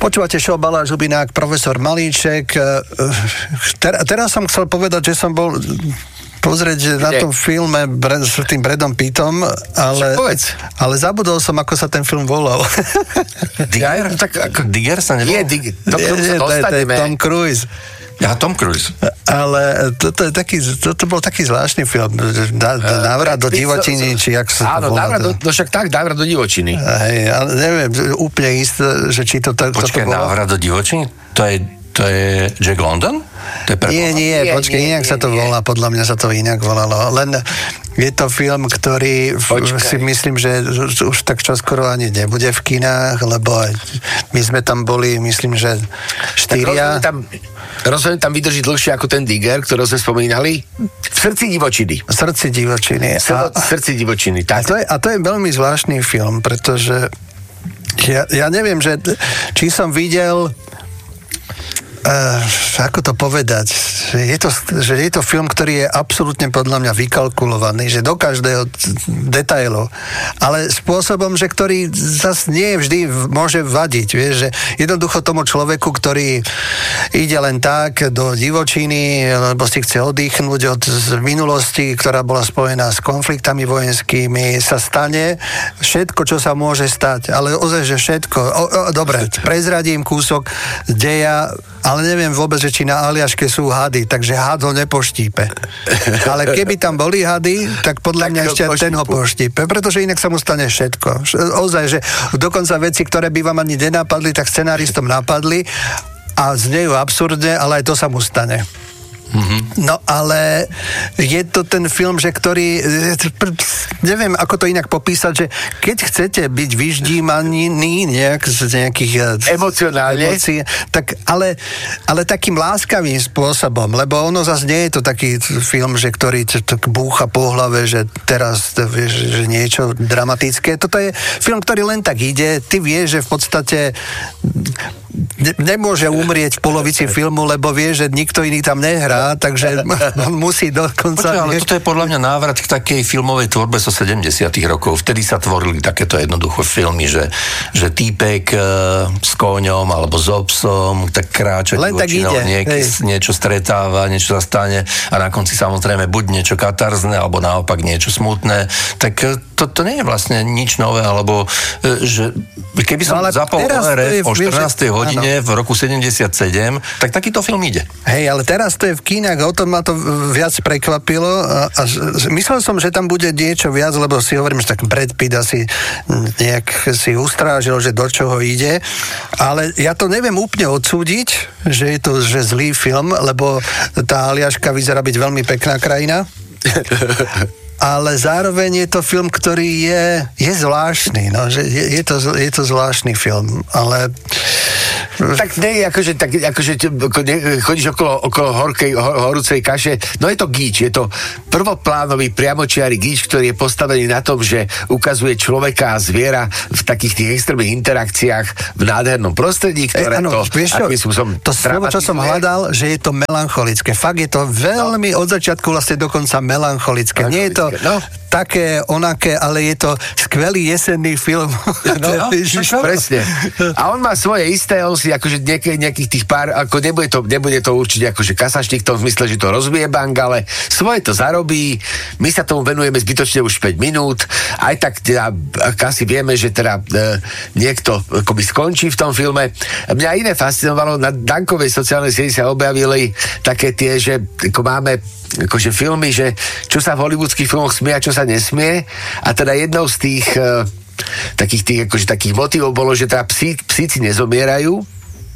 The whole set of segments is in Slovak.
Počúvate show Baláš Hubinák, profesor Malíček. Teraz som chcel povedať, že som bol pozrieť na tom filme s tým Bradom Pittom, ale zabudol som, ako sa ten film volal. Digger? Digger sa nevolal? Nie, to je Tom Cruise. Ja, Tom Cruise. Ale toto bol taký zvláštny film. Návrat do divočiny, či jak sa to volá. Áno, návrat do divočiny. Hej, ale neviem úplne isté, že či to tak... Počkaj, návrat do divočiny? To je Jack London? Nie, inak sa to volá, podľa mňa sa to inak volalo. Len je to film, ktorý si myslím, že už tak čoskoro ani nebude v kinách, lebo my sme tam boli, myslím, že 4. Rozhodne tam vydrží dlhšie ako ten Digger, ktorý sme spomínali. V srdci divočiny. Srdci divočiny, tak. A to je veľmi zvláštny film, pretože ja neviem, že či som videl ako to povedať, že je to film, ktorý je absolútne podľa mňa vykalkulovaný, že do každého detailu, ale spôsobom, že ktorý zase nie vždy môže vadiť, vieš, že jednoducho tomu človeku, ktorý ide len tak do divočiny, lebo si chce oddychnúť od minulosti, ktorá bola spojená s konfliktami vojenskými, sa stane všetko, čo sa môže stať, ale ozaj, že všetko. Dobre, prezradím kúsok deja, ale neviem vôbec, že či na Aliaške sú hady, takže had ho nepoštípe. Ale keby tam boli hady, tak podľa mňa ešte ten ho poštípe, pretože inak sa mu stane všetko. Ozaj, že dokonca veci, ktoré by vám ani nenapadli, tak scenáristom napadli a znejú absurdne, ale aj to sa mu stane. Mm-hmm. No ale je to ten film, že ktorý neviem, ako to inak popísať, že keď chcete byť vyždímaní nejak z nejakých emócií, tak ale takým láskavým spôsobom, lebo ono zase nie je to taký film, že ktorý tak búcha po hlave, že teraz vieš, že niečo dramatické. Toto je film, ktorý len tak ide, ty vieš, že v podstate nemôže umrieť v polovici filmu, lebo vie, že nikto iný tam nehrá, takže on musí dokonca... Ale toto je podľa mňa návrat k takej filmovej tvorbe zo 70. rokov. Vtedy sa tvorili takéto jednoduché filmy, že týpek s koňom alebo s obsom tak kráča divočinou, niečo stretáva, niečo sa stane a na konci samozrejme buď niečo katarzne, alebo naopak niečo smutné. Tak to nie je vlastne nič nové, alebo že keby som zapol ORF o 14. hodine v roku 77, tak takýto film ide. Hej, ale teraz to je v kínach, o tom ma to viac prekvapilo a myslel som, že tam bude niečo viac, lebo si hovorím, že tak Brad Pitt asi nejak si ustrážil, že do čoho ide, ale ja to neviem úplne odsúdiť, že je to že zlý film, lebo tá Aliaška vyzerá byť veľmi pekná krajina. Ale zároveň je to film, ktorý je zvláštny, no, že je to zvláštny film, ale... Tak nie, akože chodíš okolo horúcej kaše, no je to gíč, je to prvoplánový priamočiary gíč, ktorý je postavený na tom, že ukazuje človeka a zviera v takých tých extrémnych interakciách v nádhernom prostredí, ktoré to slovo, čo som hľadal, že je to melancholické. Fakt je to veľmi od začiatku vlastne dokonca melancholické. Nie je to také, onaké, ale je to skvelý jesenný film. Presne. A on má svoje isté, on si akože nejakých tých pár, ako nebude to určite akože kasačník v tom zmysle, že to rozbije bank, ale svoje to zarobí, my sa tomu venujeme zbytočne už 5 minút, aj tak teda asi vieme, že teda niekto akoby skončí v tom filme. Mňa iné fascinovalo, na Dankovej sociálnej sieti sa objavili také tie, že ako máme akože filmy, že čo sa v hollywoodských filmoch smie a čo sa nesmie. A teda jednou z tých takých motívov bolo, že teda psíci nezomierajú.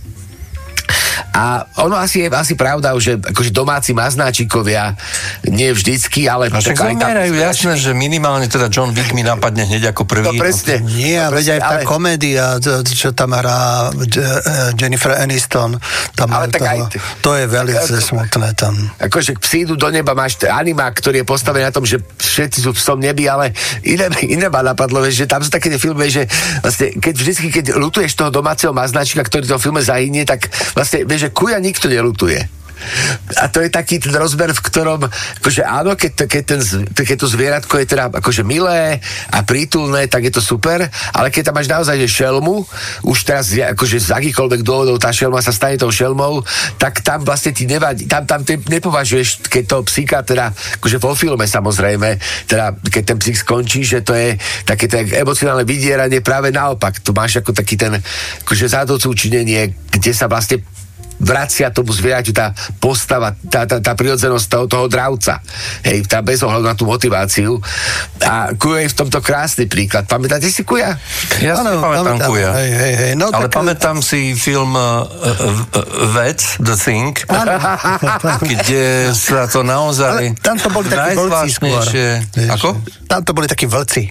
A ono asi je pravda, že akože domáci maznáčikovia nie vždycky, ale... Však zomierajú, jasné, že minimálne teda John Wick mi napadne hneď ako prvý. No presne. Nie, veď aj tá komédia, čo tam hrá Jennifer Aniston, tam ale tak to je veľmi smutné tam. Akože psi idú do neba, máš animák, ktorý je postavený na tom, že všetci sú v tom nebi, ale iné ma napadlo, že tam sú také filmy, že vlastne, keď ľutuješ toho domáceho maznáčika, ktorý v tom filme zahynie, tak vlastne, vieš, že kuja nikto nelutuje. A to je taký ten rozmer, v ktorom, akože áno, keď to zvieratko je teda akože milé a prítulné, tak je to super, ale keď tam máš naozaj šelmu, už teraz akože z akýchkoľvek dôvodov tá šelma sa stane tou šelmou, tak tam vlastne ti nevadí, tam nepovažuješ, keď to psíka, teda akože vo filme samozrejme, teda keď ten psík skončí, že to je také emocionálne vydieranie, práve naopak, tu máš ako taký ten akože zadocúčinenie, kde sa vlastne vracia tomu zvieraťu tá postava, tá prirodzenosť toho dravca. Hej, tá bez ohľadu na tú motiváciu. A Kuja je v tomto krásny príklad. Pamätáte si Kuja? Ja si pamätám Kuja. Hej. No, ale pamätám si film Vec, The Thing, kde sa to naozaj... Ale tam to boli takí vlci skôr. Ako? Tam to boli takí vlci.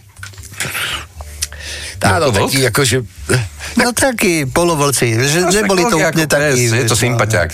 Áno, taký akože... No takí polovlci, že neboli to úplne takí. Je to sympatiák.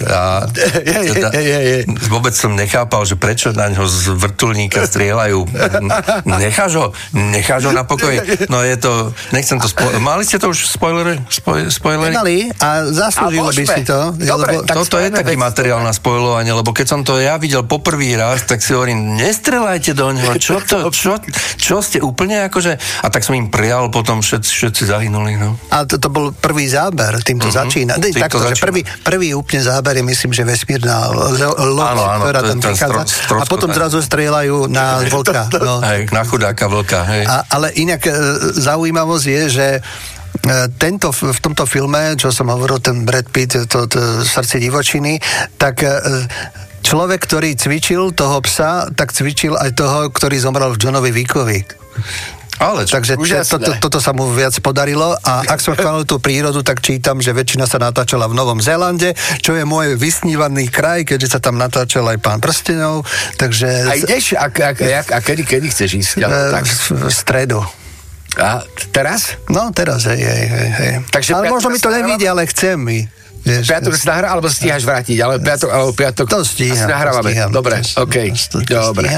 Vôbec som nechápal, že prečo na ňo z vrtuľníka strieľajú. Necháš ho na pokoji. No je to, nechcem to Mali ste to už spoilery? Mali a zaslúžilo by si to. Dobre, toto je taký materiál na spoilovanie, lebo keď som to ja videl poprvý raz, tak si hovorím, nestrelajte do ňoho, čo ste úplne akože... A tak som im prijal, potom všetci zahynuli, no. A to bol prvý záber, týmto začína. Prvý úplne záber je, myslím, že vesmírna loď, ktorá tam prichádza. A potom zrazu strieľajú na vlka. No. Hej, na chudáka vlka, hej. Ale inak zaujímavosť je, že v tomto filme, čo som hovoril, ten Brad Pitt, to Srdce divočiny, tak človek, ktorý cvičil toho psa, tak cvičil aj toho, ktorý zomrel v Johnovi Wickovi. Takže toto sa mu viac podarilo a ak som chválil tú prírodu, tak čítam, že väčšina sa natáčala v Novom Zélande, čo je môj vysnívaný kraj, keďže sa tam natáčal aj Pán prstenov, takže... A ideš? A kedy chceš ísť? V stredu. A teraz? No, teraz, hej. Takže ale možno mi to nevidie, ale chcem mi. Piatok si nahrá, alebo stíhaš vrátiť, ale piatok to stíham. Nahrávame. Dobre, okej. Dobre.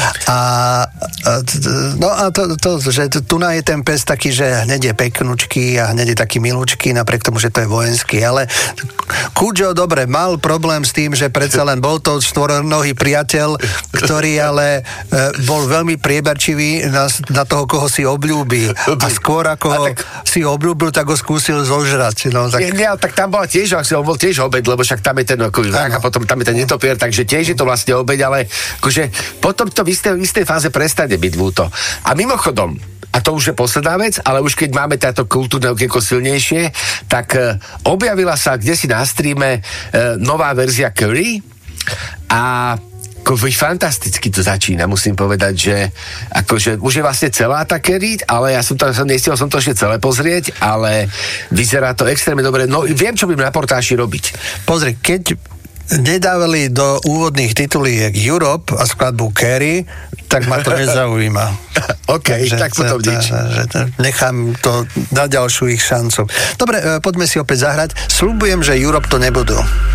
A to, že tu je ten pes taký, že hneď je peknučký a hneď je taký milúčký, napriek tomu, že to je vojenský, ale Cujo, dobre, mal problém s tým, že predsa len bol to štvornohý priateľ, ktorý ale bol veľmi prieberčivý na toho, koho si obľúbi. A skôr ako ho si obľúbil, tak ho skúsil zožrať. No, tak... tak tam bola tiež on bol tiež obed, lebo však tam je ten vrah a potom tam je ten netopier, takže tiež je to vlastne obed, ale akože potom to v istej fáze prestane byť ľúto. A mimochodom, a to už je posledná vec, ale už keď máme táto kultúrne okienko silnejšie, tak objavila sa kdesi na streame nová verzia Curry a fantasticky to začína, musím povedať, že akože už je vlastne celá tá Curry, ale ja nestihol som to ešte celé pozrieť, ale vyzerá to extrémne dobre. No viem, čo budem na portáši robiť. Pozri, keď nedávali do úvodných tituliek Europe a skladbu Curry, tak ma to nezaujíma. OK, tak potom nič. Nechám to na ďalšiu ich šancu. Dobre, poďme si opäť zahrať. Sľubujem, že Europe to nebudú.